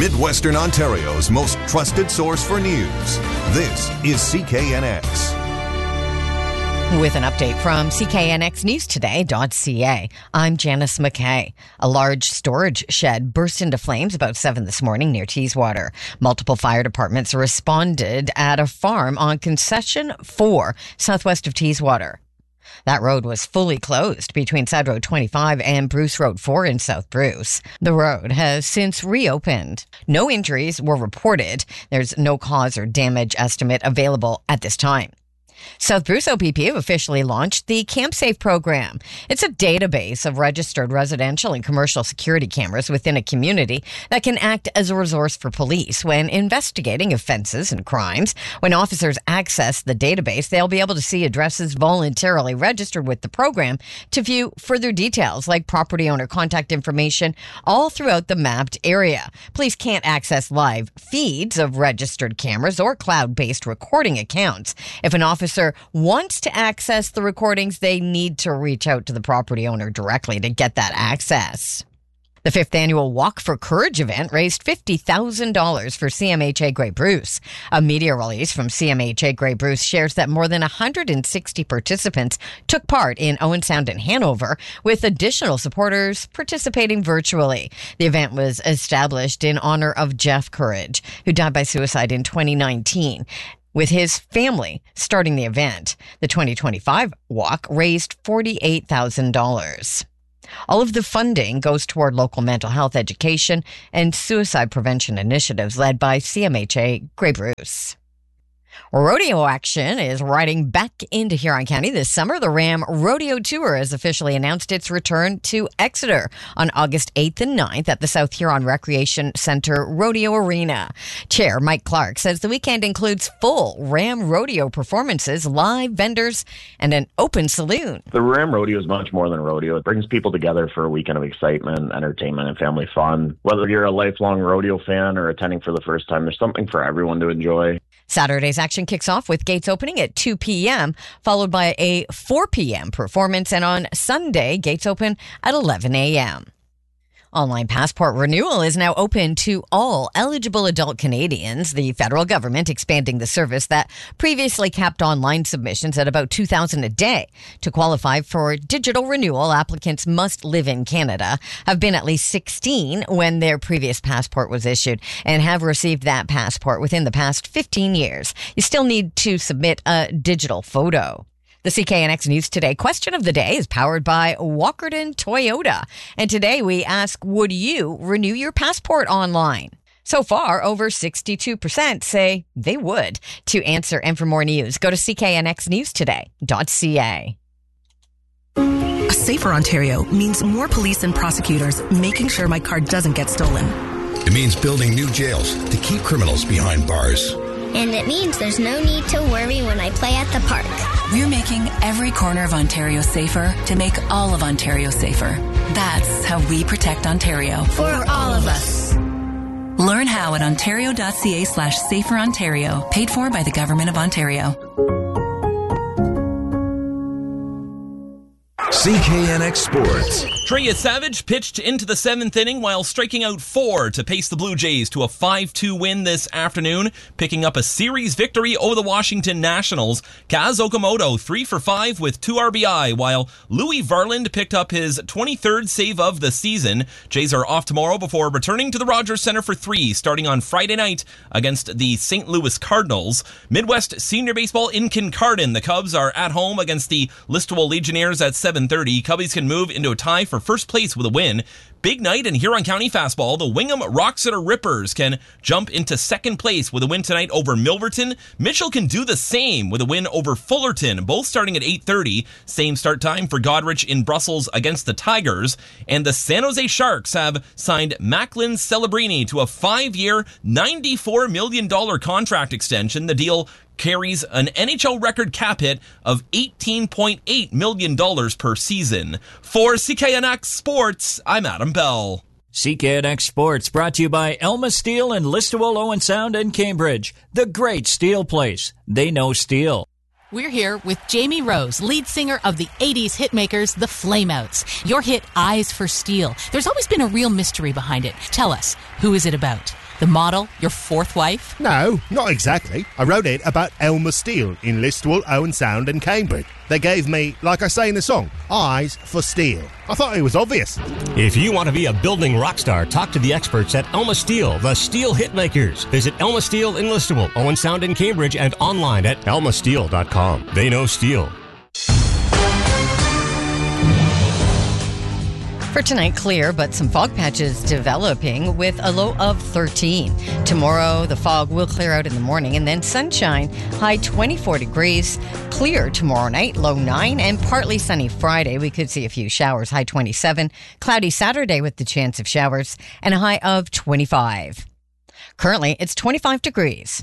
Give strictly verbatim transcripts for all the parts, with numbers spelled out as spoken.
Midwestern Ontario's most trusted source for news. This is C K N X. With an update from C K N X News Today dot C A, I'm Janice McKay. A large storage shed burst into flames about seven this morning near Teeswater. Multiple fire departments responded at a farm on Concession four, southwest of Teeswater. That road was fully closed between Side Road twenty-five and Bruce Road four in South Bruce. The road has since reopened. No injuries were reported. There's no cause or damage estimate available at this time. South Bruce O P P have officially launched the CampSafe program. It's a database of registered residential and commercial security cameras within a community that can act as a resource for police when investigating offenses and crimes. When officers access the database, they'll be able to see addresses voluntarily registered with the program to view further details like property owner contact information all throughout the mapped area. Police can't access live feeds of registered cameras or cloud-based recording accounts. If an officer wants to access the recordings, they need to reach out to the property owner directly to get that access. The fifth annual Walk for Courage event raised fifty thousand dollars for C M H A Grey Bruce. A media release from C M H A Grey Bruce shares that more than one hundred sixty participants took part in Owen Sound and Hanover, with additional supporters participating virtually. The event was established in honor of Jeff Courage, who died by suicide in twenty nineteen. With his family starting the event, the twenty twenty-five walk raised forty-eight thousand dollars. All of the funding goes toward local mental health education and suicide prevention initiatives led by C M H A Grey Bruce. Rodeo action is riding back into Huron County this summer. The Ram Rodeo Tour has officially announced its return to Exeter on August eighth and ninth at the South Huron Recreation Centre Rodeo Arena. Chair Mike Clark says the weekend includes full Ram Rodeo performances, live vendors, and an open saloon. The Ram Rodeo is much more than a rodeo. It brings people together for a weekend of excitement, entertainment, and family fun. Whether you're a lifelong rodeo fan or attending for the first time, there's something for everyone to enjoy. Saturday's action kicks off with gates opening at two p.m., followed by a four p.m. performance, and on Sunday, gates open at eleven a.m. Online passport renewal is now open to all eligible adult Canadians, the federal government expanding the service that previously capped online submissions at about two thousand a day. To qualify for digital renewal, applicants must live in Canada, have been at least sixteen when their previous passport was issued, and have received that passport within the past fifteen years. You still need to submit a digital photo. The C K N X News Today question of the day is powered by Walkerton Toyota. And today we ask, would you renew your passport online? So far, over sixty-two percent say they would. To answer and for more news, go to C K N X News Today dot C A. A safer Ontario means more police and prosecutors making sure my car doesn't get stolen. It means building new jails to keep criminals behind bars. And it means there's no need to worry when I play at the park. We're making every corner of Ontario safer to make all of Ontario safer. That's how we protect Ontario. For all of us. Learn how at ontario.ca slash safer Ontario. Paid for by the Government of Ontario. C K N X Sports. Treya Savage pitched into the seventh inning while striking out four to pace the Blue Jays to a five two win this afternoon, picking up a series victory over the Washington Nationals. Kaz Okamoto three for five with two R B I, while Louis Varland picked up his twenty-third save of the season. Jays are off tomorrow before returning to the Rogers Centre for three, starting on Friday night against the Saint Louis Cardinals. Midwest Senior Baseball in Kincardine. The Cubs are at home against the Listowel Legionnaires at seven thirty. Cubbies can move into a tie for first place with a win. Big night in Huron County fastball. The Wingham Roxeter Rippers can jump into second place with a win tonight over Milverton. Mitchell can do the same with a win over Fullerton, both starting at eight thirty. Same start time for Godrich in Brussels against the Tigers. And the San Jose Sharks have signed Macklin Celebrini to a five-year, ninety-four million dollars contract extension. The deal carries an N H L record cap hit of eighteen point eight million dollars per season. For C K N X Sports, I'm Adam Bell. C K N X Sports brought to you by Elma Steel and Listowel, Owen Sound and Cambridge. The great steel place. They know steel. We're here with Jamie Rose, lead singer of the eighties hitmakers, the Flameouts. Your hit, Eyes for Steel. There's always been a real mystery behind it. Tell us, who is it about? The The model, your fourth wife? No, not exactly. I wrote it about Elmer Steele in Listowel, Owen Sound and Cambridge. They gave me, like I say in the song, eyes for steel. I thought it was obvious. If you want to be a building rock star, talk to the experts at Elma Steel, the steel hitmakers. Visit Elma Steel in Listowel, Owen Sound in Cambridge, and online at elma steel dot com. They know steel. For tonight, clear, but some fog patches developing with a low of thirteen. Tomorrow, the fog will clear out in the morning and then sunshine, high twenty-four degrees. Clear tomorrow night, low nine, and partly sunny Friday. We could see a few showers, high twenty-seven. Cloudy Saturday with the chance of showers and a high of twenty-five. Currently, it's twenty-five degrees.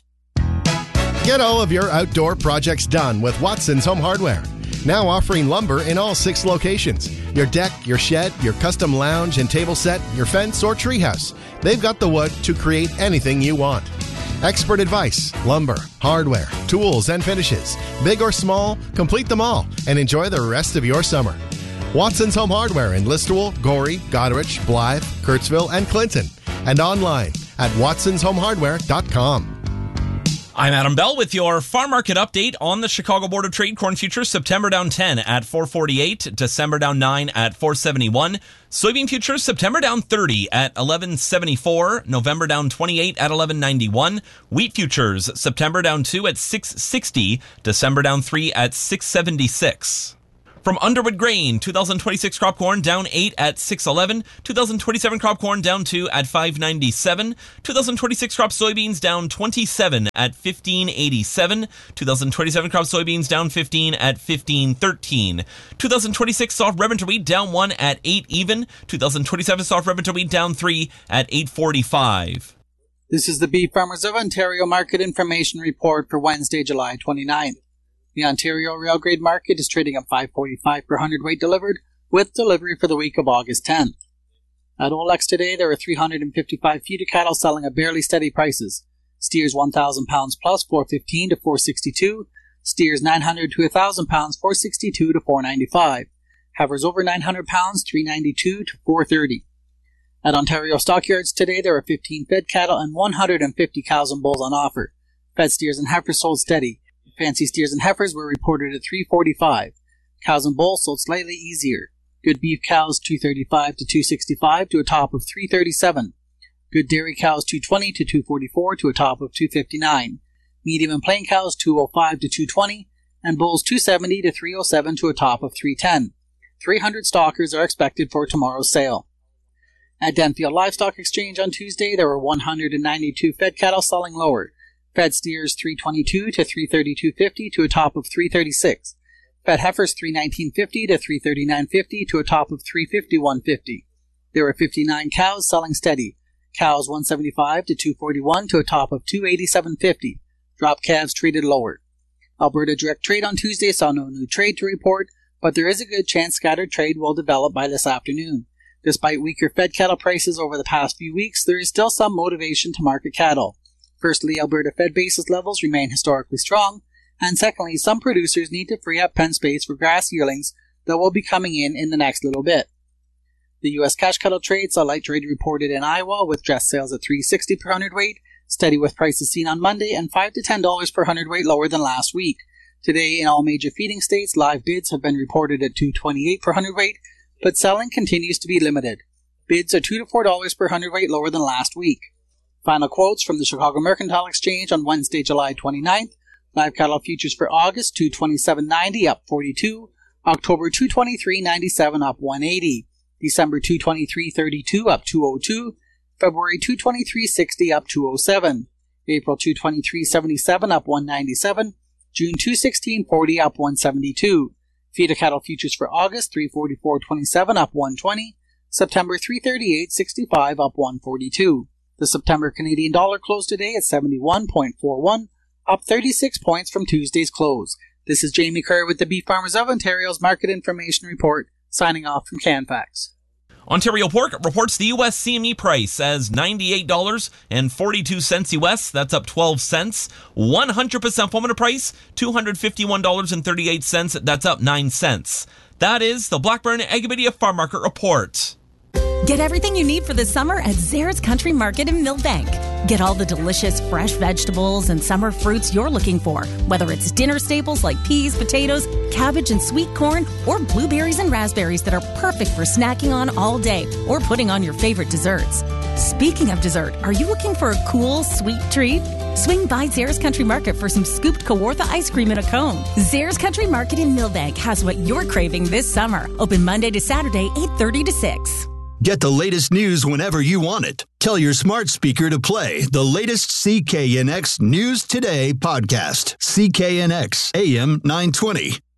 Get all of your outdoor projects done with Watson's Home Hardware. Now offering lumber in all six locations. Your deck, your shed, your custom lounge and table set, your fence or treehouse. They've got the wood to create anything you want. Expert advice, lumber, hardware, tools and finishes. Big or small, complete them all and enjoy the rest of your summer. Watson's Home Hardware in Listowel, Gorey, Goderich, Blythe, Kurtzville and Clinton. And online at watsons home hardware dot com. I'm Adam Bell with your farm market update on the Chicago Board of Trade. Corn futures September down ten at four forty-eight, December down nine at four seventy-one. Soybean futures September down thirty at eleven seventy-four, November down twenty-eight at eleven ninety-one. Wheat futures September down two at six sixty, December down three at six seventy-six. From Underwood Grain, two thousand twenty-six crop corn down eight at six eleven, two thousand twenty-seven crop corn down two at five ninety-seven, two thousand twenty-six crop soybeans down twenty-seven at fifteen eighty-seven, two thousand twenty-seven crop soybeans down fifteen at fifteen thirteen, two thousand twenty-six soft red winter wheat down one at eight even, two thousand twenty-seven soft red winter wheat down three at eight forty-five. This is the Beef Farmers of Ontario Market Information Report for Wednesday, July twenty-ninth. The Ontario Rail Grade Market is trading at five forty-five per hundredweight delivered, with delivery for the week of August tenth. At O L X today, there are three hundred fifty-five feeder cattle selling at barely steady prices. Steers one thousand pounds plus, four fifteen to four sixty-two. Steers nine hundred to one thousand pounds, four sixty-two to four ninety-five. Heifers over nine hundred pounds, three ninety-two to four thirty. At Ontario stockyards today, there are fifteen fed cattle and one hundred fifty cows and bulls on offer. Fed steers and heifers sold steady. Fancy steers and heifers were reported at three forty-five. Cows and bulls sold slightly easier. Good beef cows two thirty-five to two sixty-five to a top of three thirty-seven. Good dairy cows two twenty to two forty-four to a top of two fifty-nine. Medium and plain cows two oh five to two twenty, and bulls two seventy to three oh seven to a top of three ten. three hundred stockers are expected for tomorrow's sale. At Denfield Livestock Exchange on Tuesday, there were one hundred ninety-two fed cattle selling lower. Fed steers three twenty-two to three thirty-two fifty to a top of three thirty-six. Fed heifers three nineteen fifty to three thirty-nine fifty to a top of three fifty-one fifty. There were fifty-nine cows selling steady. Cows one seventy-five to two forty-one to a top of two eighty-seven fifty. Drop calves traded lower. Alberta Direct Trade on Tuesday saw no new trade to report, but there is a good chance scattered trade will develop by this afternoon. Despite weaker fed cattle prices over the past few weeks, there is still some motivation to market cattle. Firstly, Alberta fed basis levels remain historically strong, and secondly, some producers need to free up pen space for grass yearlings that will be coming in in the next little bit. The U S cash cattle trade saw light trade reported in Iowa with dress sales at three sixty per hundredweight, steady with prices seen on Monday, and five to ten dollars per hundredweight lower than last week. Today, in all major feeding states, live bids have been reported at two twenty-eight per hundredweight, but selling continues to be limited. Bids are two to four dollars per hundredweight lower than last week. Final quotes from the Chicago Mercantile Exchange on Wednesday, July twenty-ninth. Live cattle futures for August, two twenty-seven ninety up forty-two. October, two twenty-three ninety-seven up one eighty. December, two twenty-three thirty-two up two oh two. February, two twenty-three sixty up two oh seven. April, two twenty-three seventy-seven up one ninety-seven. June, two sixteen forty up one seventy-two. Feeder cattle futures for August, three forty-four twenty-seven up one twenty. September, three thirty-eight sixty-five up one forty-two. The September Canadian dollar closed today at seventy-one point four one, up thirty-six points from Tuesday's close. This is Jamie Kerr with the Beef Farmers of Ontario's Market Information Report, signing off from Canfax. Ontario Pork reports the U S C M E price as ninety-eight dollars and forty-two cents U S. That's up twelve cents. one hundred percent formula price, two hundred fifty-one dollars and thirty-eight cents. That's up nine cents. That is the Blackburn Agrimedia Farm Market Report. Get everything you need for the summer at Zara's Country Market in Millbank. Get all the delicious fresh vegetables and summer fruits you're looking for, whether it's dinner staples like peas, potatoes, cabbage and sweet corn, or blueberries and raspberries that are perfect for snacking on all day or putting on your favorite desserts. Speaking of dessert, are you looking for a cool, sweet treat? Swing by Zara's Country Market for some scooped Kawartha ice cream in a cone. Zara's Country Market in Millbank has what you're craving this summer. Open Monday to Saturday, eight thirty to six. Get the latest news whenever you want it. Tell your smart speaker to play the latest C K N X News Today podcast. C K N X A M nine twenty.